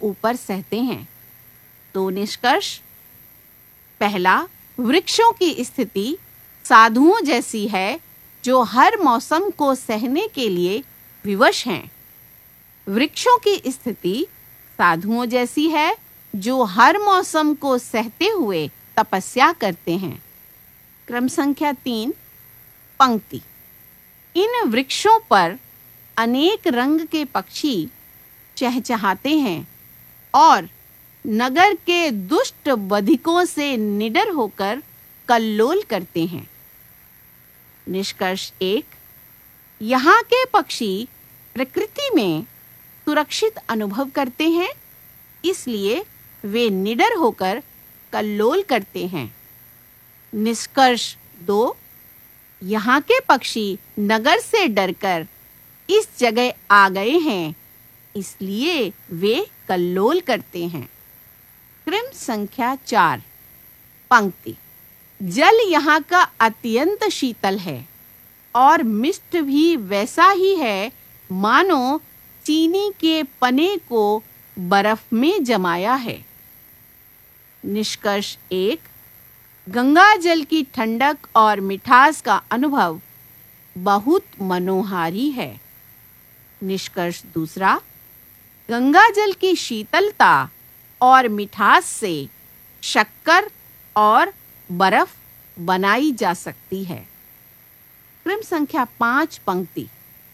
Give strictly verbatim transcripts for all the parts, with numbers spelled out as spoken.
ऊपर सहते हैं। तो निष्कर्ष: पहला, वृक्षों की स्थिति साधुओं जैसी है जो हर मौसम को सहने के लिए विवश हैं। वृक्षों की स्थिति साधुओं जैसी है जो हर मौसम को सहते हुए तपस्या करते हैं। क्रम संख्या तीन, पंक्ति। इन वृक्षों पर अनेक रंग के पक्षी चहचहाते हैं और नगर के दुष्ट बधिकों से निडर होकर कल्लोल करते हैं। निष्कर्ष एक, यहाँ के पक्षी प्रकृति में सुरक्षित अनुभव करते हैं, इसलिए वे निडर होकर कल्लोल करते हैं। निष्कर्ष दो, यहाँ के पक्षी नगर से डरकर इस जगह आ गए हैं, इसलिए वे कल्लोल करते हैं। क्रम संख्या चार, पंक्ति। जल यहाँ का अत्यंत शीतल है और मिष्ट भी वैसा ही है मानो चीनी के पने को बर्फ में जमाया है। निष्कर्ष एक, गंगा जल की ठंडक और मिठास का अनुभव बहुत मनोहारी है। निष्कर्ष दूसरा, गंगा जल की शीतलता और मिठास से शक्कर और बर्फ बनाई जा सकती है। क्रम संख्या पाँच, पंक्ति।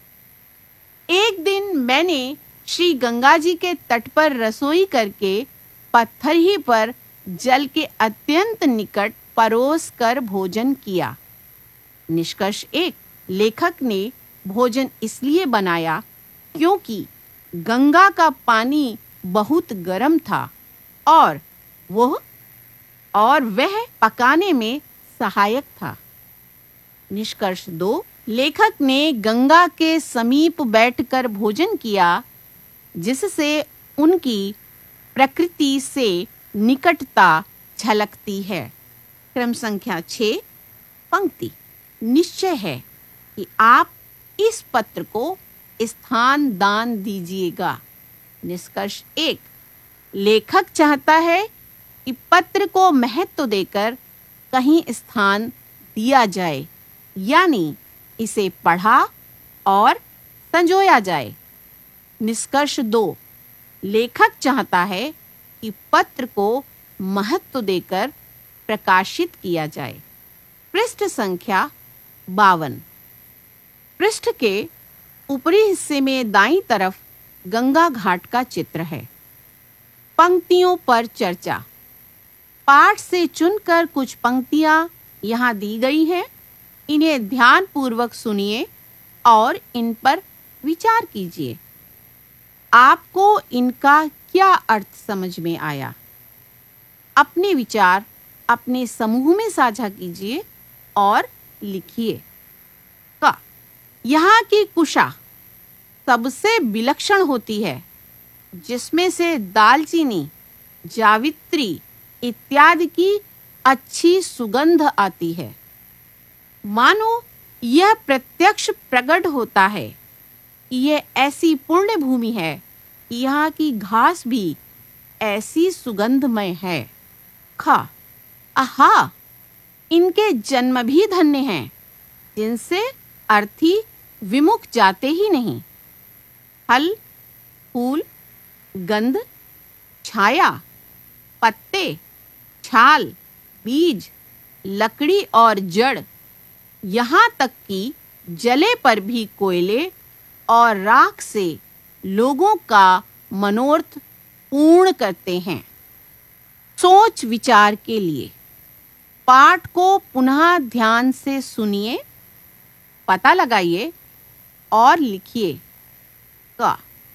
एक दिन मैंने श्री गंगा जी के तट पर रसोई करके पत्थर ही पर जल के अत्यंत निकट परोस कर भोजन किया। निष्कर्ष एक, लेखक ने भोजन इसलिए बनाया क्योंकि गंगा का पानी बहुत गर्म था और वह और वह पकाने में सहायक था। निष्कर्ष दो, लेखक ने गंगा के समीप बैठकर भोजन किया, जिससे उनकी प्रकृति से निकटता झलकती है। क्रम संख्या छह, पंक्ति। निश्चय है कि आप इस पत्र को स्थान दान दीजिएगा। निष्कर्ष एक, लेखक चाहता है कि पत्र को महत्व देकर कहीं स्थान दिया जाए, यानी इसे पढ़ा और संजोया जाए। निष्कर्ष दो, लेखक चाहता है कि पत्र को महत्व देकर प्रकाशित किया जाए। पृष्ठ संख्या बावन। पृष्ठ के ऊपरी हिस्से में दाईं तरफ गंगा घाट का चित्र है। पंक्तियों पर चर्चा। पाठ से चुनकर कुछ पंक्तियां यहाँ दी गई हैं। इन्हें ध्यान पूर्वक सुनिए और इन पर विचार कीजिए। आपको इनका क्या अर्थ समझ में आया? अपने विचार अपने समूह में साझा कीजिए और लिखिए। का यहाँ की कुशा सबसे विलक्षण होती है, जिसमें से दालचीनी, जावित्री इत्यादि की अच्छी सुगंध आती है। मानो यह प्रत्यक्ष प्रकट होता है कि यह ऐसी पुण्य भूमि है कि यहाँ की घास भी ऐसी सुगंधमय है। खा आहा, इनके जन्म भी धन्य हैं, जिनसे अर्थी विमुख जाते ही नहीं। फल, फूल, गंध, छाया, पत्ते, छाल, बीज, लकड़ी और जड़, यहाँ तक कि जले पर भी कोयले और राख से लोगों का मनोरथ पूर्ण करते हैं। सोच विचार के लिए पाठ को पुनः ध्यान से सुनिए, पता लगाइए और लिखिए। का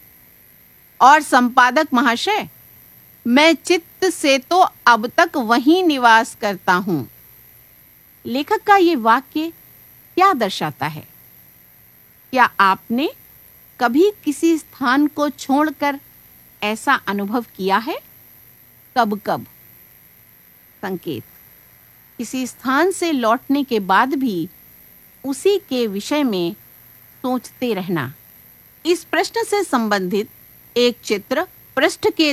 और संपादक महाशय, मैं चित्त से तो अब तक वहीं निवास करता हूँ। लेखक का ये वाक्य क्या दर्शाता है? क्या आपने कभी किसी स्थान को छोड़कर ऐसा अनुभव किया है? कब कब? संकेत: किसी स्थान से लौटने के बाद भी उसी के विषय में सोचते रहना। इस प्रश्न से संबंधित एक चित्र पृष्ठ के